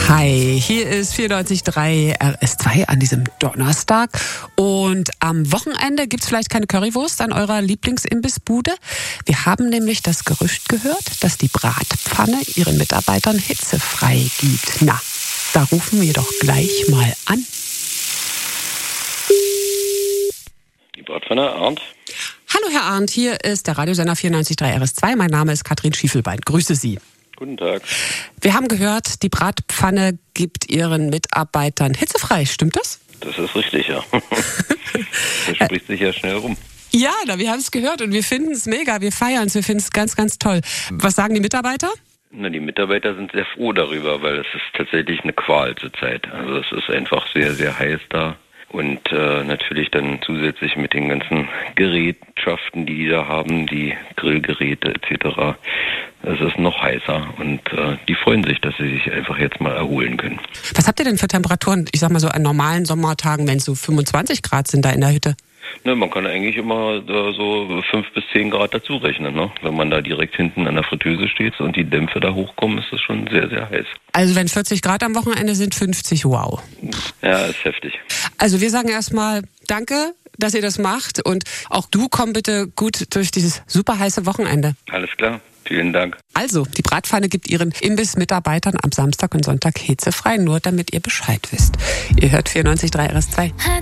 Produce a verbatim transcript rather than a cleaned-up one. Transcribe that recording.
Hi, hier ist vierundneunzig Komma drei R S zwei an diesem Donnerstag. Und am Wochenende gibt es vielleicht keine Currywurst an eurer Lieblingsimbissbude. Wir haben nämlich das Gerücht gehört, dass die Bratpfanne ihren Mitarbeitern hitzefrei gibt. Na, da rufen wir doch gleich mal an. Die Bratpfanne, Arndt. Hallo Herr Arndt, hier ist der Radiosender vierundneunzig Komma drei R S zwei. Mein Name ist Katrin Schiefelbein. Grüße Sie. Guten Tag. Wir haben gehört, die Bratpfanne gibt ihren Mitarbeitern hitzefrei. Stimmt das? Das ist richtig, ja. Das spricht sich ja schnell rum. Ja, na, wir haben es gehört und wir finden es mega. Wir feiern es, wir finden es ganz, ganz toll. Was sagen die Mitarbeiter? Na, die Mitarbeiter sind sehr froh darüber, weil es ist tatsächlich eine Qual zurzeit. Also es ist einfach sehr, sehr heiß da. Und äh, natürlich dann zusätzlich mit den ganzen Gerätschaften, die die da haben, die Grillgeräte et cetera. Es ist noch heißer und äh, die freuen sich, dass sie sich einfach jetzt mal erholen können. Was habt ihr denn für Temperaturen, ich sag mal so an normalen Sommertagen, wenn es so fünfundzwanzig Grad sind da in der Hütte? Ne, man kann eigentlich immer äh, so fünf bis zehn Grad dazu rechnen, ne? Wenn man da direkt hinten an der Fritteuse steht und die Dämpfe da hochkommen, ist es schon sehr, sehr heiß. Also wenn vierzig Grad am Wochenende sind, fünfzig, wow. Ja, ist heftig. Also wir sagen erstmal danke, dass ihr das macht und auch du komm bitte gut durch dieses super heiße Wochenende. Alles klar, vielen Dank. Also, die Bratpfanne gibt ihren Imbiss-Mitarbeitern am Samstag und Sonntag hitzefrei, nur damit ihr Bescheid wisst. Ihr hört vierundneunzig Komma drei R S zwei.